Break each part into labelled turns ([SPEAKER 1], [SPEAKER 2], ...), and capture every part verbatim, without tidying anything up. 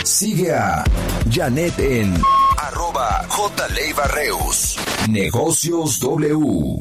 [SPEAKER 1] Sigue a Janet en arroba J. Leiva Reus. Negocios W.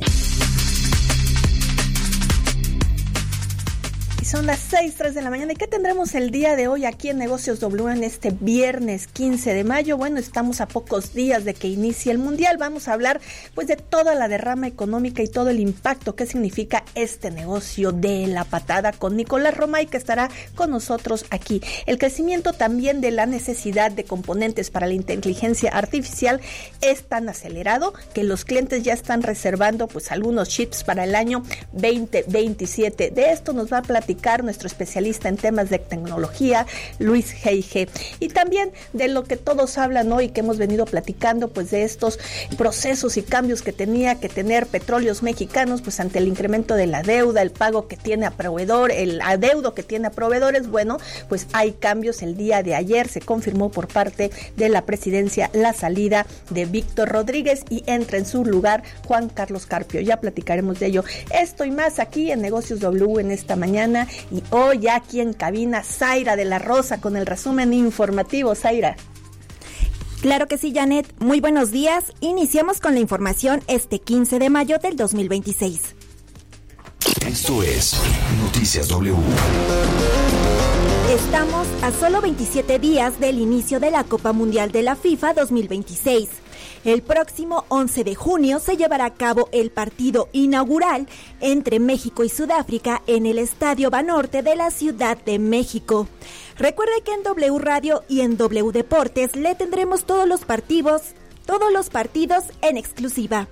[SPEAKER 2] Son las seis, tres de la mañana. ¿Y qué tendremos el día de hoy aquí en Negocios W en este viernes quince de mayo? Bueno, estamos a pocos días de que inicie el Mundial. Vamos a hablar pues de toda la derrama económica y todo el impacto que significa este negocio de la patada con Nicolás Romay, que estará con nosotros aquí. El crecimiento también de la necesidad de componentes para la inteligencia artificial es tan acelerado que los clientes ya están reservando pues algunos chips para el año veinte veintisiete. De esto nos va a platicar nuestro especialista en temas de tecnología, Luis Geige, y también de lo que todos hablan hoy, que hemos venido platicando, pues de estos procesos y cambios que tenía que tener Petróleos Mexicanos, pues ante el incremento de la deuda, el pago que tiene a proveedor, el adeudo que tiene a proveedores. Bueno, pues hay cambios. El día de ayer se confirmó por parte de la presidencia la salida de Víctor Rodríguez y entra en su lugar Juan Carlos Carpio. Ya platicaremos de ello. Esto y más aquí en Negocios W en esta mañana. Y hoy aquí en cabina, Zaira de la Rosa con el resumen informativo. Zaira.
[SPEAKER 3] Claro que sí, Janet. Muy buenos días. Iniciamos con la información este quince de mayo del dos mil veintiséis.
[SPEAKER 1] Esto es Noticias W.
[SPEAKER 3] Estamos a solo veintisiete días del inicio de la Copa Mundial de la FIFA dos mil veintiséis. El próximo once de junio se llevará a cabo el partido inaugural entre México y Sudáfrica en el Estadio Banorte de la Ciudad de México. Recuerde que en W Radio y en W Deportes le tendremos todos los partidos, todos los partidos en exclusiva.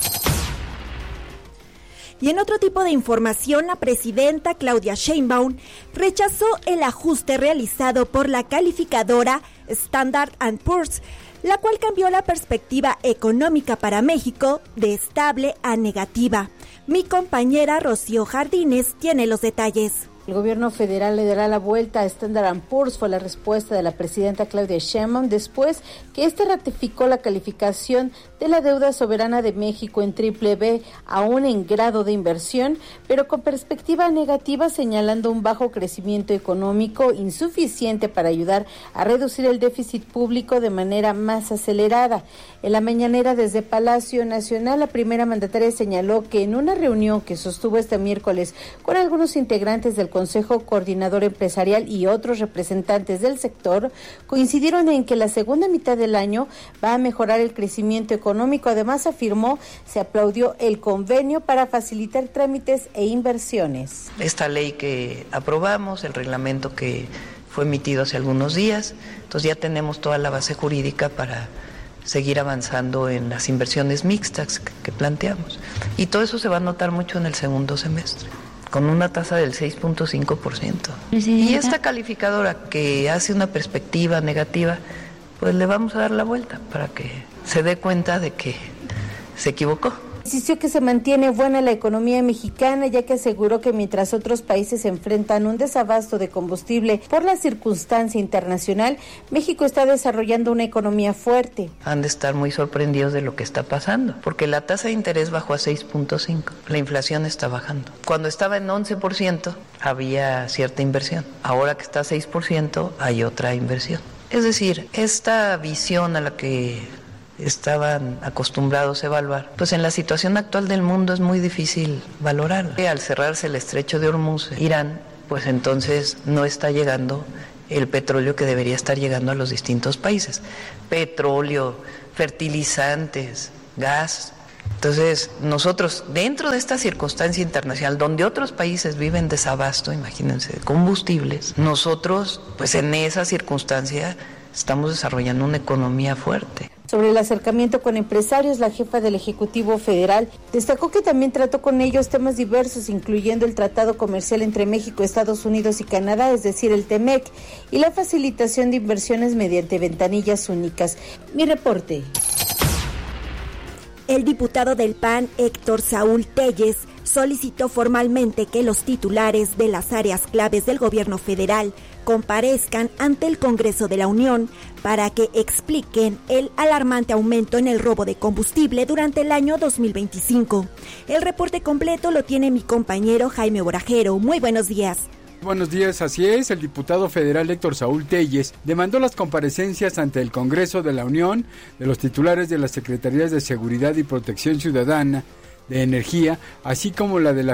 [SPEAKER 3] Y en otro tipo de información, la presidenta Claudia Sheinbaum rechazó el ajuste realizado por la calificadora Standard and Poor's, la cual cambió la perspectiva económica para México de estable a negativa. Mi compañera Rocío Jardines tiene los detalles.
[SPEAKER 4] El gobierno federal le dará la vuelta a Standard and Poor's, fue la respuesta de la presidenta Claudia Sheinbaum después que éste ratificó la calificación de la deuda soberana de México en triple B, aún en grado de inversión, pero con perspectiva negativa, señalando un bajo crecimiento económico insuficiente para ayudar a reducir el déficit público de manera más acelerada. En la mañanera desde Palacio Nacional, la primera mandataria señaló que en una reunión que sostuvo este miércoles con algunos integrantes del Consejo Coordinador Empresarial y otros representantes del sector, coincidieron en que la segunda mitad del año va a mejorar el crecimiento económico. Además, afirmó, se aplaudió el convenio para facilitar trámites e inversiones.
[SPEAKER 5] Esta ley que aprobamos, el reglamento que fue emitido hace algunos días, entonces ya tenemos toda la base jurídica para seguir avanzando en las inversiones mixtas que planteamos. Y todo eso se va a notar mucho en el segundo semestre, con una tasa del seis punto cinco por ciento. Y esta calificadora que hace una perspectiva negativa, pues le vamos a dar la vuelta para que se dé cuenta de que se equivocó.
[SPEAKER 4] Insistió que se mantiene buena la economía mexicana, ya que aseguró que mientras otros países enfrentan un desabasto de combustible por la circunstancia internacional, México está desarrollando una economía fuerte.
[SPEAKER 5] Han de estar muy sorprendidos de lo que está pasando, porque la tasa de interés bajó a seis punto cinco, la inflación está bajando. Cuando estaba en once por ciento había cierta inversión, ahora que está a seis por ciento hay otra inversión. Es decir, esta visión a la que estaban acostumbrados a evaluar, pues en la situación actual del mundo es muy difícil valorarla. Al cerrarse el estrecho de Hormuz, Irán, pues entonces no está llegando el petróleo que debería estar llegando a los distintos países. Petróleo, fertilizantes, gas. Entonces, nosotros, dentro de esta circunstancia internacional, donde otros países viven desabasto, imagínense, de combustibles, nosotros, pues en esa circunstancia, estamos desarrollando una economía fuerte.
[SPEAKER 4] Sobre el acercamiento con empresarios, la jefa del Ejecutivo Federal destacó que también trató con ellos temas diversos, incluyendo el tratado comercial entre México, Estados Unidos y Canadá, es decir, el TEMEC, y la facilitación de inversiones mediante ventanillas únicas. Mi reporte.
[SPEAKER 3] El diputado del P A N, Héctor Saúl Telles, solicitó formalmente que los titulares de las áreas claves del gobierno federal comparezcan ante el Congreso de la Unión para que expliquen el alarmante aumento en el robo de combustible durante el año dos mil veinticinco. El reporte completo lo tiene mi compañero Jaime Borajero. Muy buenos días.
[SPEAKER 6] Buenos días, así es, el diputado federal Héctor Saúl Telles demandó las comparecencias ante el Congreso de la Unión de los titulares de las Secretarías de Seguridad y Protección Ciudadana, de Energía, así como la de la